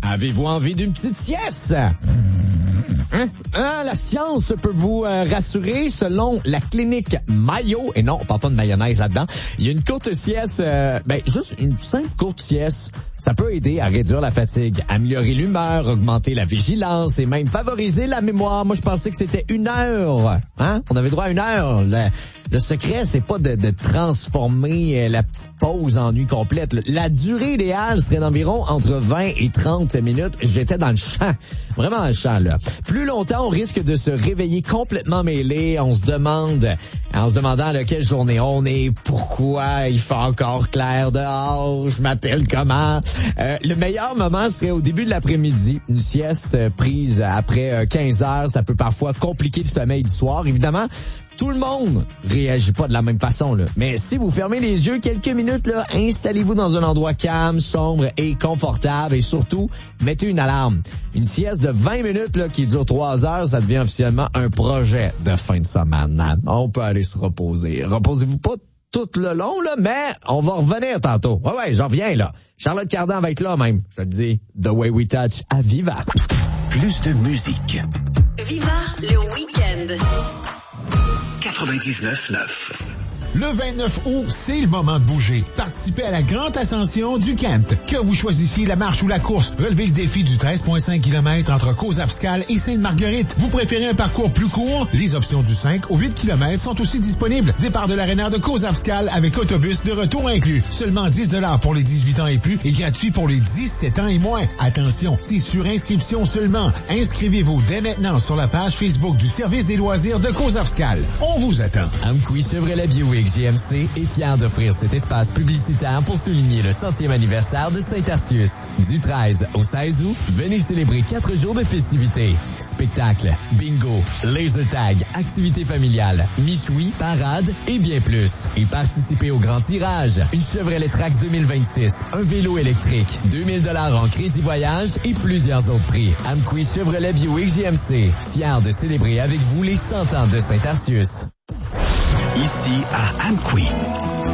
Avez-vous envie d'une petite sieste? La science peut vous rassurer. Selon la clinique Mayo, et non, on parle pas de mayonnaise là-dedans, il y a une courte sieste, juste une simple courte sieste, ça peut aider à réduire la fatigue, améliorer l'humeur, augmenter la vigilance et même favoriser la mémoire. Moi, je pensais que c'était 1 heure. On avait droit à 1 heure. Le secret, c'est pas de transformer la petite pause en nuit complète. La durée idéale serait d'environ entre 20 et 30 minutes. J'étais dans le champ. Vraiment dans le champ, là. Plus longtemps, on risque de se réveiller complètement mêlé. En se demandant quelle journée on est, pourquoi il fait encore clair dehors, je m'appelle comment. Le meilleur moment serait au début de l'après-midi. Une sieste prise après 15 heures, ça peut parfois compliquer le sommeil du soir. Évidemment, tout le monde réagit pas de la même façon, là. Mais si vous fermez les yeux quelques minutes, là, installez-vous dans un endroit calme, sombre et confortable et surtout, mettez une alarme. Une sieste de 20 minutes, là, qui dure 3 heures, ça devient officiellement un projet de fin de semaine. On peut aller se reposer. Reposez-vous pas tout le long, là, mais on va revenir tantôt. Ouais, j'en reviens, là. Charlotte Cardin va être là, même. Je te le dis, The Way We Touch à Viva. Plus de musique. Viva le week-end. 99.9. Le 29 août, c'est le moment de bouger. Participez à la grande ascension du Kent. Que vous choisissiez la marche ou la course, relevez le défi du 13,5 km entre Caux-Abscal et Sainte-Marguerite. Vous préférez un parcours plus court? Les options du 5 au 8 km sont aussi disponibles. Départ de l'aréna de Caux-Abscal avec autobus de retour inclus. Seulement 10 $ pour les 18 ans et plus et gratuit pour les 17 ans et moins. Attention, c'est sur inscription seulement. Inscrivez-vous dès maintenant sur la page Facebook du service des loisirs de Caux-Abscal. On vous attend. Amqui Chevrolet Buick GMC est fier d'offrir cet espace publicitaire pour souligner le 100e anniversaire de Saint-Arcius. Du 13 au 16 août, venez célébrer 4 jours de festivités. Spectacles, bingo, laser tag, activités familiales, michoui, parade et bien plus. Et participez au grand tirage. Une Chevrolet Trax 2026, un vélo électrique, 2000 $ en crédit voyage et plusieurs autres prix. Amqui Chevrolet Buick GMC, fier de célébrer avec vous les 100 ans de Saint-Arcius. Ici à Amqui.